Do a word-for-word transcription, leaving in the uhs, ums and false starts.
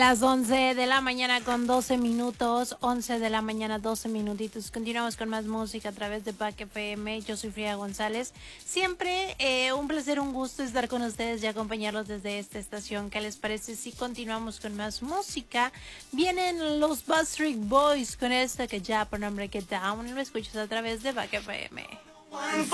Las once de la mañana con doce minutos, once de la mañana doce minutitos. Continuamos con más música a través de Pack F M. Yo soy Frida González. Siempre eh, un placer, un gusto estar con ustedes y acompañarlos desde esta estación. ¿Qué les parece si continuamos con más música? Vienen los Backstreet Boys con esta que ya por nombre Get Down. Lo escuchas a través de Pack F M.